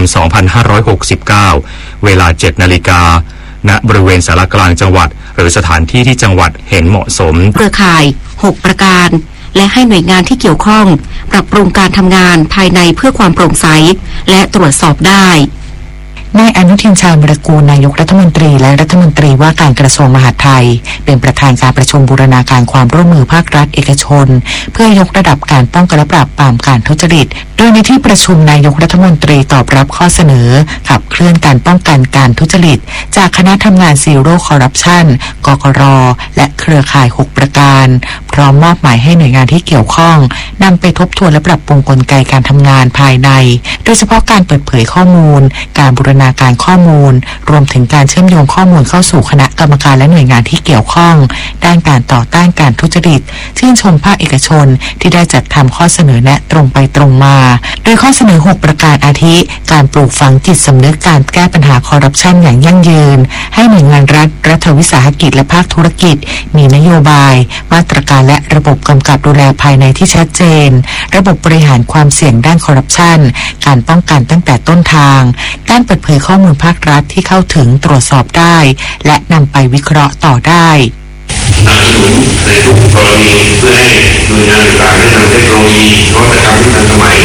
2569 เวลา 7 นาฬิกาณบริเวณศาลากลางจังหวัดหรือสถานที่ที่จังหวัดเห็นเหมาะสมเครือข่าย6ประการและให้หน่วยงานที่เกี่ยวข้องปรับปรุงการทำงานภายในเพื่อความโปร่งใสและตรวจสอบได้นายอนุทินชาญวิรากูลนายกรัฐมนตรีและรัฐมนตรีว่าการกระทรวงมหาดไทยเป็นประธานการประชุมบูรณาการความร่วมมือภาครัฐเอกชนเพื่อยกระดับการป้องกันและปราบปรามการทุจริตโดยในที่ประชุมนายกรัฐมนตรีตอบรับข้อเสนอขับเคลื่อนการป้องกันการทุจริตจากคณะทำงานซีโร่คอร์รัปชันกกร.และเครือข่าย6ประการพร้อมมอบหมายให้หน่วยงานที่เกี่ยวข้องนำไปทบทวนและปรับปรุงกลไกการทำงานภายในโดยเฉพาะการเปิดเผยข้อมูลการบูรณาการข้อมูลรวมถึงการเชื่อมโยงข้อมูลเข้าสู่คณะกรรมการและหน่วยงานที่เกี่ยวข้องด้านการต่อต้านการทุจริตชื่นชมภาคเอกชนที่ได้จัดทำข้อเสนอแนะตรงไปตรงมาโดยข้อเสนอ6ประการอาทิการปลูกฝังจิตสำนึกการแก้ปัญหาคอร์รัปชันอย่างยั่งยืนให้หน่วยงานรัฐวิสาหกิจและภาคธุรกิจมีนโยบายมาตรการและระบบกำกับดูแลภายในที่ชัดเจนระบบบริหารความเสี่ยงด้านคอร์รัปชันการป้องกันตั้งแต่ต้นทางการเปิดเผยข้อมูลภาครัฐที่เข้าถึงตรวจสอบได้และนำไปวิเคราะห์ต่อได้สนับสนุนในทุกกรณีเพื่อให้หน่วยงานต่างๆได้นำเทคโนโลยีนวัตกรรมที่ทันสมัย